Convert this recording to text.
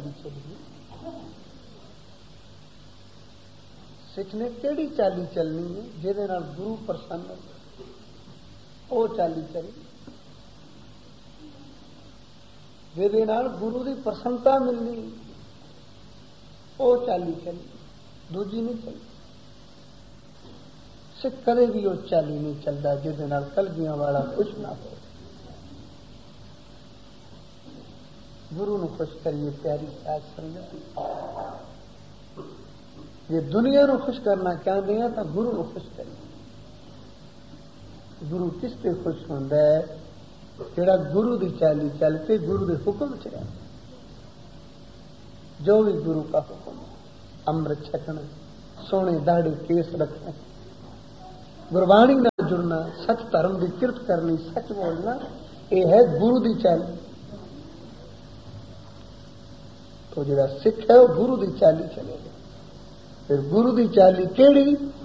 चाली चली। सिख ने केड़ी चाली चलनी है जिहदे नाल गुरु प्रसन्न हो, ओ चाली चली। जिहदे नाल गुरु की प्रसन्नता मिलनी, ओ चाली चली, दूजी नहीं चली। सिख कदे भी वो चाली नहीं चलता जिहदे नाल कलगियां वाला खुश ना हो। गुरु नूं खुश करिए प्यारी साध संगत। जे दुनिया नूं खुश करना चाहते हैं तो गुरु नूं खुश करिए। गुरु किस ते खुश होंदा है? जिहड़ा गुरु की चाली चल के गुरु के हुक्म च रहे। जो भी गुरु का हुक्म, अमृत छकना, सोने दाढ़े केस रखना, गुरबाणी नाल जुड़ना, सच धर्म की किरत करनी, सच बोलना, यह है गुरु की चाली। तो जिहड़ा सिख है वह गुरु की चाली चलेगा। फिर गुरु की चाली केड़ी?